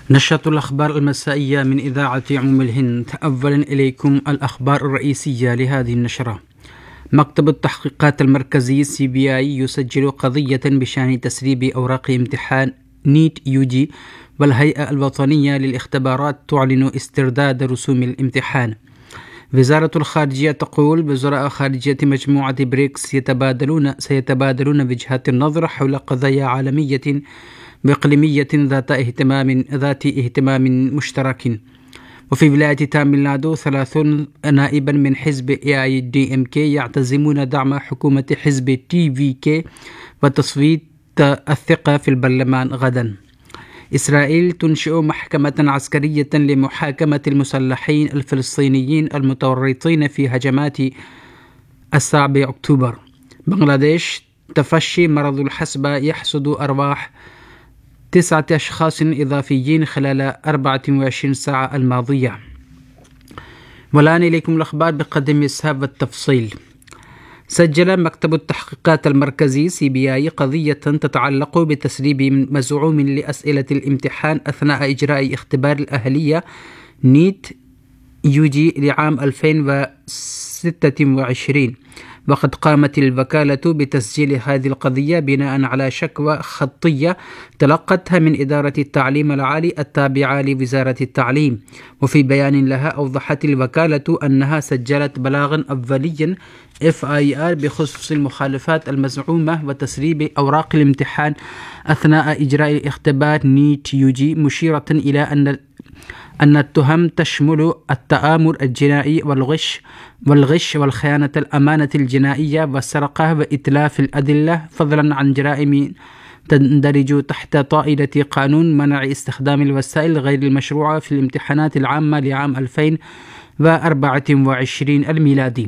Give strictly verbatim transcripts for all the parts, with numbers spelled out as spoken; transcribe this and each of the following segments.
نشرة الأخبار المسائية من إذاعة عموم الهند. أولا إليكم الأخبار الرئيسية لهذه النشرة. مكتب التحقيقات المركزي سي بي آي يسجل قضية بشأن تسريب أوراق امتحان نيت يوجي، والهيئة الوطنية للاختبارات تعلن استرداد رسوم الامتحان. وزارة الخارجية تقول وزراء خارجية مجموعة بريكس يتبادلون سيتبادلون وجهات النظر حول قضايا عالمية وإقليمية ذات اهتمام ذات اهتمام مشترك. وفي ولاية تاميل نادو ثلاثون نائبا من حزب اي اي دي ام كي يعتزمون دعم حكومة حزب تي في كي وتصويت الثقة في البرلمان غدا. إسرائيل تنشئ محكمة عسكرية لمحاكمة المسلحين الفلسطينيين المتورطين في هجمات السابع أكتوبر. بنغلاديش تفشي مرض الحصبة يحصد أرواح تسعة أشخاص إضافيين خلال أربعة وعشرين ساعة الماضية. والآن إليكم الأخبار بقدم إسهاب والتفصيل. سجل مكتب التحقيقات المركزي سي بي آي قضية تتعلق بتسريب مزعوم لأسئلة الامتحان أثناء إجراء اختبار الأهلية نيت يوجي لعام ألفين وستة وعشرين. وقد قامت الوكالة بتسجيل هذه القضية بناء على شكوى خطية تلقتها من إدارة التعليم العالي التابعة لوزارة التعليم. وفي بيان لها أوضحت الوكالة أنها سجلت بلاغا أوليا إف آي آر بخصوص المخالفات المزعومة وتسريب أوراق الامتحان أثناء إجراء الاختبار نيت يوجي، مشيرة إلى أن أن التهم تشمل التآمر الجنائي والغش والغش والخيانة الأمانة الجنائية والسرقة وإتلاف الأدلة، فضلا عن جرائم تندرج تحت طائلة قانون منع استخدام الوسائل غير المشروعة في الامتحانات العامة لعام ألفين وأربعة وعشرين الميلادي.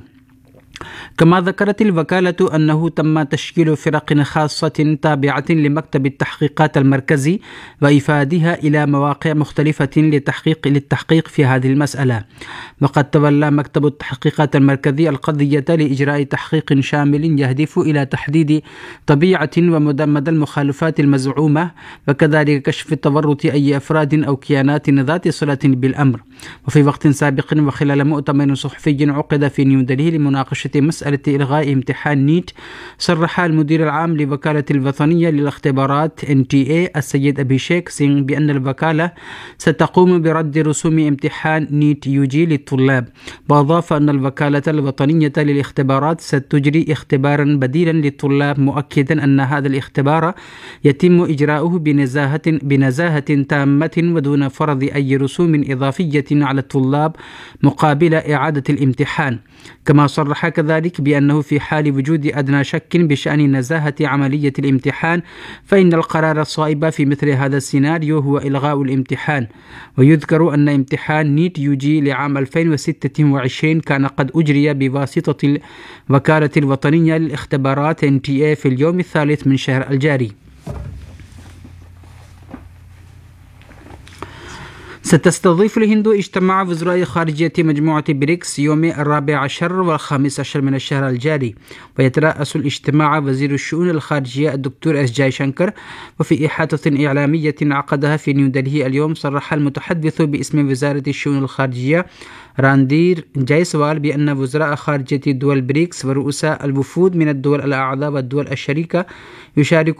كما ذكرت الوكالة أنه تم تشكيل فرق خاصة تابعة لمكتب التحقيقات المركزي وإفادها إلى مواقع مختلفة للتحقيق للتحقيق في هذه المسألة. وقد تولى مكتب التحقيقات المركزي القضية لإجراء تحقيق شامل يهدف إلى تحديد طبيعة ومدى المخالفات المزعومة، وكذلك كشف تورط أي أفراد أو كيانات ذات صلة بالأمر. وفي وقت سابق وخلال مؤتمر صحفي عقد في نيودلهي لمناقشة مسألة إلغاء امتحان نيت، صرح المدير العام لوكالة الوطنية للاختبارات إن تي إيه السيد أبيشيك سينغ بأن الوكالة ستقوم برد رسوم امتحان نيت يوجي للطلاب. وأضاف أن الوكالة الوطنية للاختبارات ستجري اختبارا بديلا للطلاب، مؤكدا أن هذا الاختبار يتم إجراؤه بنزاهة بنزاهة تامة ودون فرض أي رسوم إضافية على الطلاب مقابل إعادة الامتحان. كما صرح كذلك بأنه في حال وجود أدنى شك بشأن نزاهة عملية الامتحان فإن القرار الصائب في مثل هذا السيناريو هو إلغاء الامتحان. ويذكر أن امتحان نيت يوجي لعام ألفين وستة وعشرين كان قد أجري بواسطة الوكالة الوطنية للاختبارات إن تي إيه في اليوم الثالث من شهر الجاري. ستستضيف الهند اجتماع وزراء خارجية مجموعة بريكس يوم الرابع عشر والخامس عشر من الشهر الجاري، ويترأس الاجتماع وزير الشؤون الخارجية الدكتور اس جاي شنكر. وفي إحاطة إعلامية عقدها في نيودلهي اليوم، صرح المتحدث باسم وزارة الشؤون الخارجية راندير جايسوال بأن وزراء خارجية دول بريكس ورؤساء الوفود من الدول الأعضاء والدول الشريكة يشاركون